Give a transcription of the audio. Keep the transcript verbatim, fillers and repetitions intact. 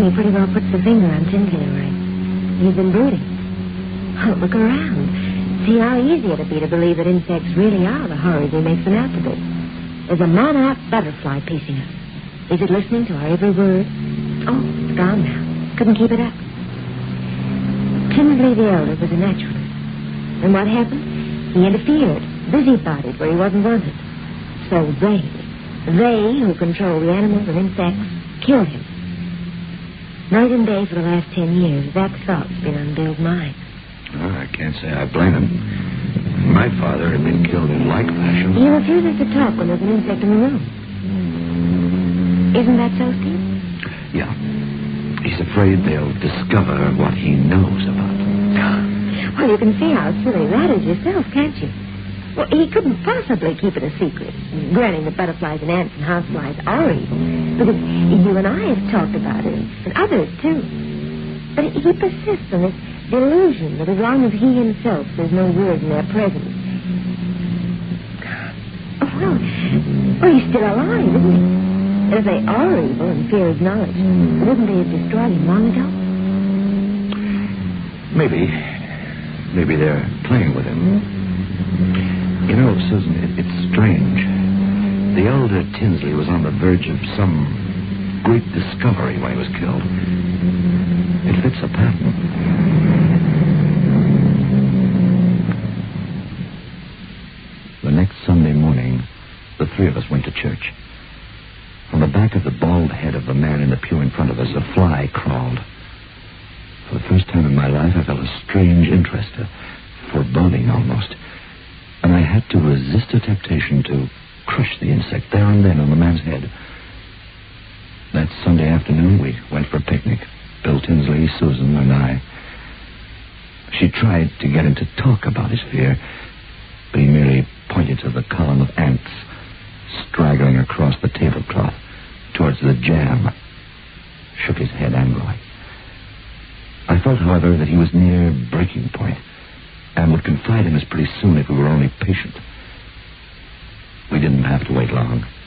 he pretty well puts the finger on Tinsley, all right. He's been brooding. Oh, look around. See how easy it'd be to believe that insects really are the horrors he makes them out to be. There's a monarch butterfly piecing us. Is it listening to our every word? Oh, it's gone now. Couldn't keep it up. Tinsley the elder was a naturalist. And what happened? He interfered, busybodied where he wasn't wanted. So they, they who control the animals and insects, killed him. Night and day for the last ten years, that thought's been on Bill's mind. Well, I can't say I blame him. My father had been killed in like fashion. He refuses to talk when there's an insect in the room. Isn't that so, Steve? Yeah. He's afraid they'll discover what he knows about them. Well, you can see how silly that is yourself, can't you? Well, he couldn't possibly keep it a secret, granting that butterflies and ants and houseflies are evil, because you and I have talked about it, and others, too. But he persists on this delusion that as long as he himself says no word in their presence... Oh, well, well, he's still alive, isn't he? If they are evil and fear his knowledge, wouldn't they have destroyed him long ago? Maybe. Maybe they're playing with him. You know, Susan, it, it's strange. The elder Tinsley was on the verge of some great discovery when he was killed. It fits a pattern. The next Sunday morning, the three of us went to church. On the back of the bald head of the man in the pew in front of us, a fly crawled. For the first time in my life, I felt a strange interest, a foreboding almost. And I had to resist a temptation to crush the insect there and then on the man's head. That Sunday afternoon, we went for a picnic. Bill Tinsley, Susan, and I. She tried to get him to talk about his fear, but he merely pointed to the column of ants straggling across the tablecloth towards the jam, shook his head angrily. I felt, however, that he was near breaking point and would confide in us pretty soon if we were only patient. We didn't have to wait long.